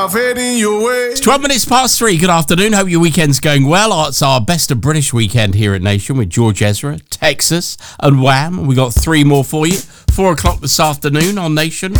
off heading your way. It's 12 minutes past 3. Good afternoon. Hope your weekend's going well. It's our Best of British weekend here at Nation with George Ezra, Texas, and Wham. We got 3 more for you. 4 o'clock this afternoon on Nation.